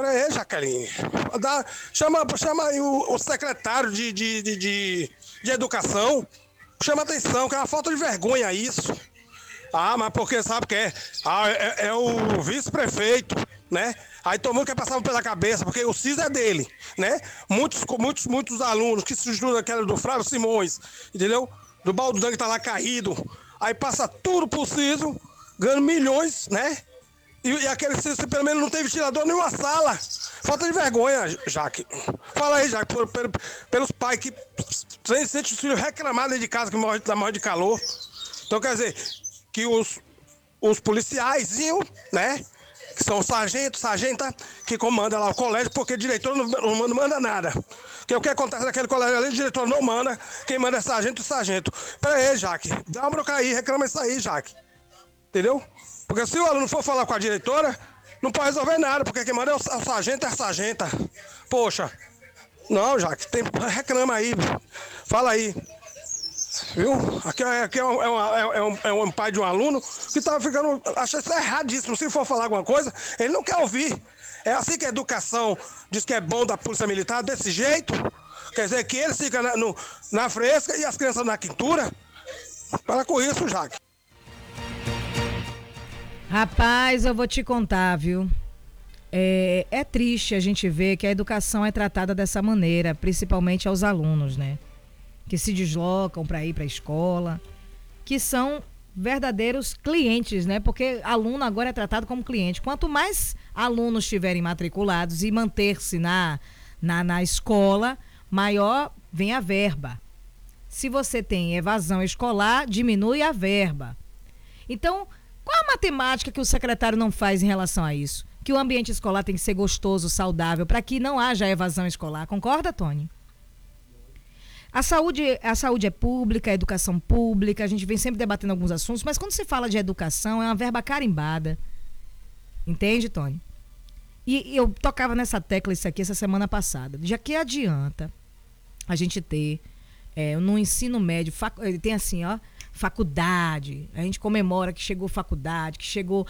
Peraí, Jaqueline. Chama aí o secretário de educação. Chama atenção, que é uma falta de vergonha isso. Ah, mas porque sabe o que é? É o vice-prefeito, né? Aí todo mundo quer passar pela cabeça, porque o CIS é dele, né? Muitos alunos que se estudam aquela do Flávio Simões, entendeu? Do Baldudan que tá lá caído. Aí passa tudo pro CIS, ganhando milhões, né? E aquele CIS pelo menos não tem ventilador em nenhuma sala. Falta de vergonha, Jaque. Fala aí, Jaque, pelos pais que sentem os filhos reclamar dentro de casa que morre de calor. Então quer dizer, que os policiais, né? Que são sargenta, que comanda lá o colégio, porque o diretor não manda nada. Porque o que acontece naquele colégio ali, o diretor não manda, quem manda é sargento e sargento. Pera aí, Jaque, dá uma bronca aí, reclama isso aí, Jaque. Entendeu? Porque se o aluno for falar com a diretora, não pode resolver nada, porque quem manda é o sargento e a sargenta. Poxa, não, Jaque, reclama aí, fala aí. Viu? Aqui é um pai de um aluno que estava ficando. Acha isso erradíssimo. Se for falar alguma coisa, ele não quer ouvir. É assim que a educação diz que é bom da Polícia Militar, desse jeito. Quer dizer que ele fica na fresca e as crianças na quintura. Para com isso, Jaque. Rapaz, eu vou te contar, viu? É triste a gente ver que a educação é tratada dessa maneira, principalmente aos alunos, né? Que se deslocam para ir para a escola, que são verdadeiros clientes, né? Porque aluno agora é tratado como cliente. Quanto mais alunos estiverem matriculados e manter-se na escola, maior vem a verba. Se você tem evasão escolar, diminui a verba. Então, qual a matemática que o secretário não faz em relação a isso? Que o ambiente escolar tem que ser gostoso, saudável, para que não haja evasão escolar. Concorda, Tony? A saúde é pública, a educação pública, a gente vem sempre debatendo alguns assuntos, mas quando se fala de educação, é uma verba carimbada. Entende, Tony? E eu tocava nessa tecla isso aqui essa semana passada. Já que adianta a gente ter no ensino médio, tem assim, ó, faculdade, a gente comemora que chegou faculdade, que chegou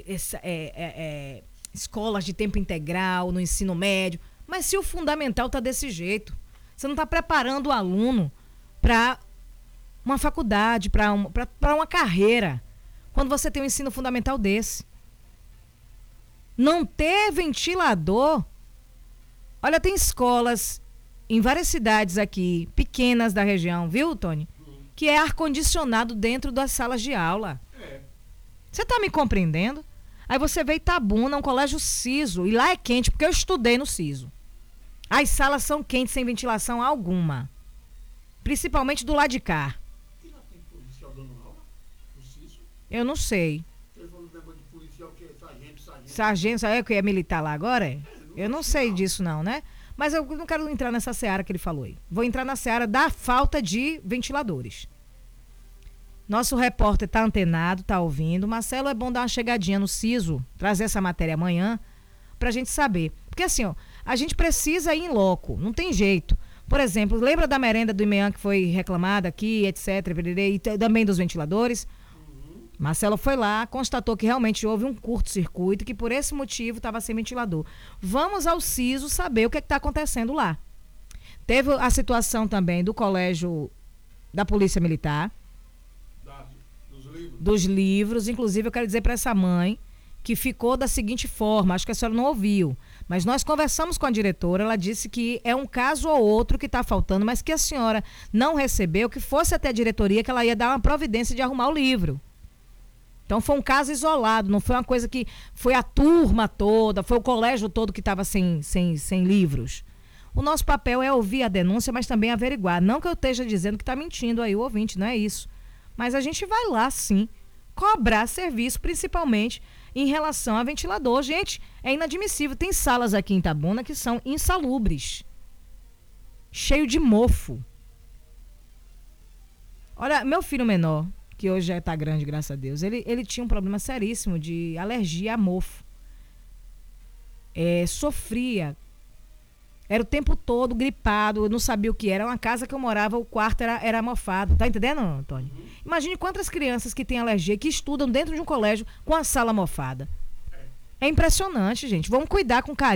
escolas de tempo integral no ensino médio, mas se o fundamental tá desse jeito, você não está preparando o aluno para uma faculdade, para uma carreira, quando você tem um ensino fundamental desse. Não ter ventilador. Olha, tem escolas em várias cidades aqui, pequenas da região, viu, Tony? Que é ar-condicionado dentro das salas de aula. Você está me compreendendo? Aí você vê Itabuna, um colégio SISO, e lá é quente, porque eu estudei no SISO. As salas são quentes, sem ventilação alguma. Principalmente do lado de cá. E lá tem policial dando aula? No CISO? Eu não sei. Eles falam de policial que é sargento. Sargento, é que é militar lá agora? Eu não sei disso não, né? Mas eu não quero entrar nessa seara que ele falou aí. Vou entrar na seara da falta de ventiladores. Nosso repórter tá antenado, tá ouvindo. Marcelo, é bom dar uma chegadinha no CISO, trazer essa matéria amanhã, pra gente saber. Porque assim, ó, a gente precisa ir em loco, não tem jeito. Por exemplo, lembra da merenda do IMEAN que foi reclamada aqui, etc, e também dos ventiladores? Marcelo foi lá, constatou que realmente houve um curto-circuito, que por esse motivo estava sem ventilador. Vamos ao CISO saber o que está acontecendo lá. Teve a situação também do colégio da Polícia Militar, dos livros. Inclusive, eu quero dizer para essa mãe que ficou da seguinte forma, acho que a senhora não ouviu, mas nós conversamos com a diretora, ela disse que é um caso ou outro que está faltando, mas que a senhora não recebeu, que fosse até a diretoria, que ela ia dar uma providência de arrumar o livro. Então foi um caso isolado, não foi uma coisa que foi a turma toda, foi o colégio todo que estava sem livros. O nosso papel é ouvir a denúncia, mas também averiguar. Não que eu esteja dizendo que está mentindo aí o ouvinte, não é isso. Mas a gente vai lá, sim, cobrar serviço, principalmente em relação a ventilador. Gente, é inadmissível. Tem salas aqui em Itabuna que são insalubres. Cheio de mofo. Olha, meu filho menor, que hoje já está grande, graças a Deus, ele tinha um problema seríssimo de alergia a mofo. Sofria. Era o tempo todo gripado, eu não sabia o que era. Uma casa que eu morava, o quarto era mofado. Tá entendendo, Antônio? Imagine quantas crianças que têm alergia, que estudam dentro de um colégio com a sala mofada. É impressionante, gente. Vamos cuidar com carinho.